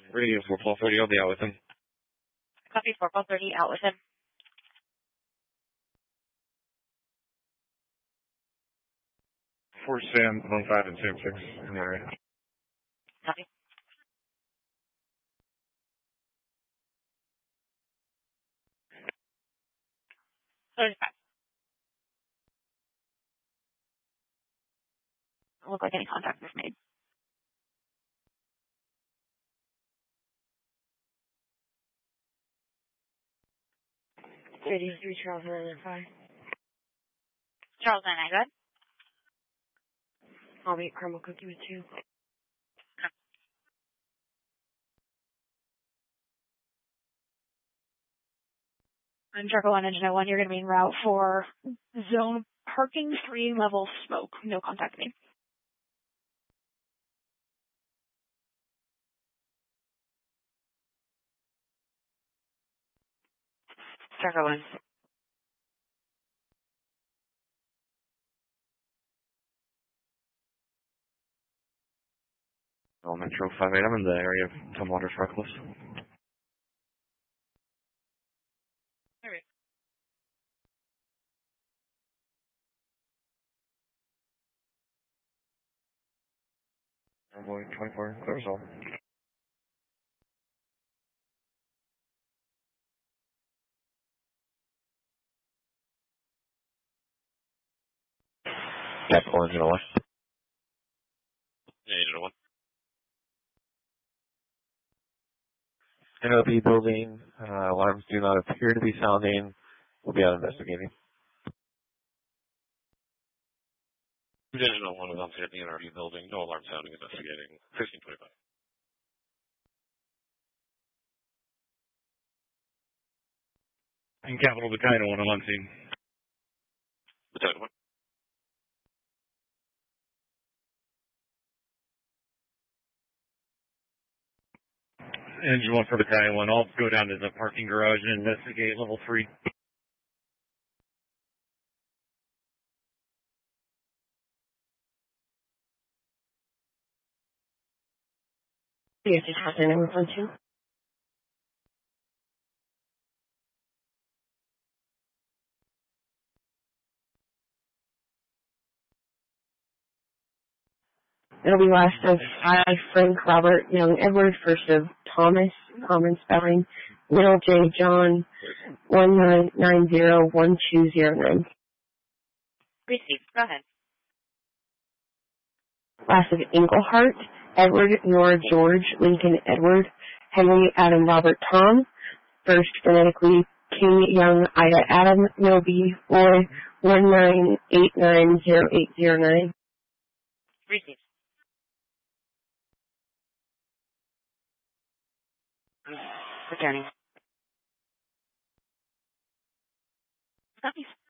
Radio 41230, I'll be out with him. Copy 41230, out with him. For Sam 15 and Sam 6 in the area. Copy. Doesn't look like any contact was made. Charles 995. Charles 99, go ahead. I'll be caramel cookie with 2. I'm Charcoal 1, Engine 01. You're going to be en route for zone parking 3 level smoke. No contact me. Charcoal 1. Metro 58, I'm in the area of Tumwater Freckles. Alright. Boy 24, clear as all. Capital Engine 01. Yeah, Engine 01. NOB building, alarms do not appear to be sounding. We'll be out investigating. Engine 01 is on site at the NRV building. No alarm sounding, investigating. 1525. And Capital Battalion 1 on scene. Battalion 1. Engine 1 for Battalion 1. I'll go down to the parking garage and investigate level 3. Yes, just have the number 1, 2. It'll be last of Frank, Robert, Young, Edward, first of Thomas, common spelling, middle J, John, 19901209. Received. Go ahead. Last of Englehart, Edward, Nora, George, Lincoln, Edward, Henry, Adam, Robert, Tom, first phonetically, King, Young, Ida, Adam, Nobi, Roy, 19890809. Received. Returning. Copy.